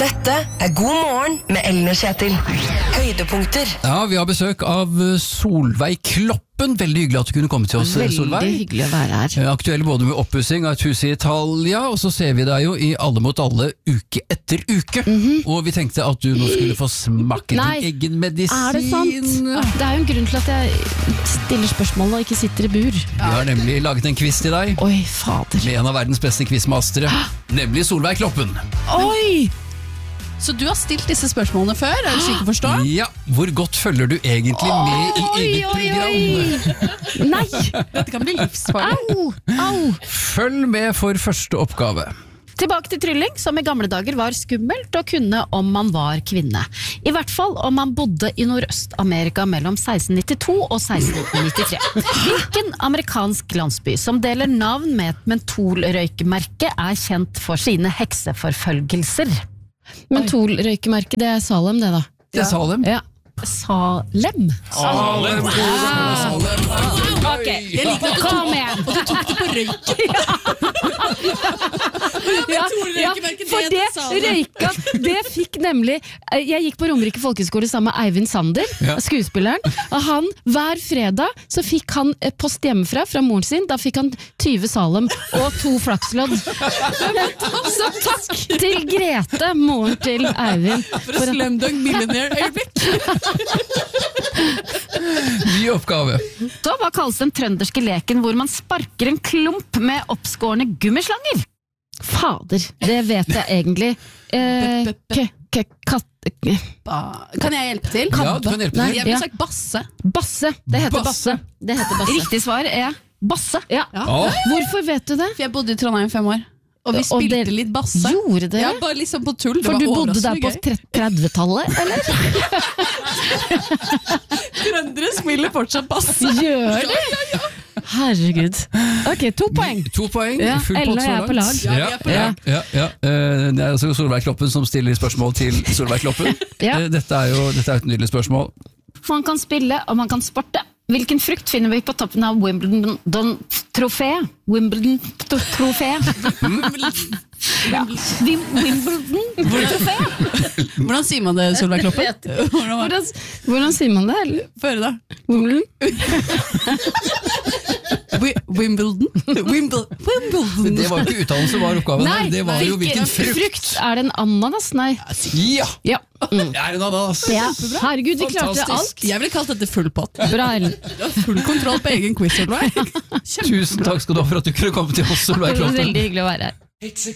Dette God morgen med Ellen og Kjetil. Høydepunkter. Ja, vi har besøk av Solveig Kloppen. Veldig hyggelig at du kunne komme til oss, Solveig. Veldig hyggelig å være her. Aktuelle både med oppussing av et hus i Italia, og så ser vi deg jo i Alle mot alle uke etter uke. Og vi tenkte at du nå skulle få smake din egen medisin. Er det sant? Det er jo en grunn til at jeg stiller spørsmål og ikke sitter i bur. Vi har nemlig laget en quiz til deg. Oi, fader. Med en av verdens beste quizmastere, nemlig Solveig Kloppen. Oi! Så du har stilt disse spørsmålene før, er det slik å forstå? Ja, hvor godt følger du egentlig med i eget program? Nei! Dette kan bli livsfarlig. Au! Følg med for første oppgave. Tilbake til trylling, som i gamle dager var skummelt å kunne om man var kvinne. I hvert fall om man bodde i Nordøst-Amerika mellom 1692 og 1693. Hvilken amerikansk landsby som deler navn med et mentolrøykemerke er kjent for sine hekseforfølgelser? Mentolrøykemerke, det er Salem det da. Det er Salem? Ja. Salem? Salem. Ok, jeg liker at kom igjen. Og du tok det på røyken. For det røyka, det fikk nemlig. Jeg gikk på Romerike folkeskole sammen med Eivind Sander, skuespilleren, og han, hver fredag så fikk han post hjemmefra fra moren sin. Da fikk han 20 Salem og 2 flakslodd. Så takk til Grete, moren til Eivind, for et Slumdog Millionaire-øyeblikk. Ny oppgave. Så hva kalles den trønderske leken hvor man sparker en klump med oppskårne gummislanger? Fader, det vet jeg egentlig. Kan jeg hjelpe til? Ja, du kan hjelpe til. Jeg vil sagt basse. Basse, det heter basse. Riktig svar er basse. Ja. Hvorfor vet du det? For jeg bodde i Trondheim 5 år. Og vi spilte litt basse. Gjorde det? Ja, bare liksom på tull. For du bodde der på 30-tallet, eller? Trøndere spiller fortsatt basse. Gjør det? Herregud. Ok, 2 poeng. 2 poeng. Ja, Full pott Ellen og jeg er på lag. Ja, vi er på lag. Det er altså Solveig Kloppen som stiller spørsmål til Solveig Kloppen. Dette er jo et nydelig spørsmål. Man kan spille, og man kan sporte. Hvilken frukt finner vi på toppen av Wimbledon-trofé? Wimbledon-trofé? Wimbledon-trofé? Hvordan sier man det, Solveig Kloppen? Hvordan sier man det? Føre da. Wimbledon? Wimbledon? Men det var jo ikke uttalen som var oppgaven. Nei, det var jo hvilken frukt. Er det en ananas? Nei. Ja. Det er en ananas. Herregud, vi klarte alt. Jeg ville kalt dette full pott. Bra, Ellen. Du har full kontroll på egen quiz, Solveig. Tusen takk skal du ha for at du kunne komme til oss, Solveig Kloppen. Veldig hyggelig å være her.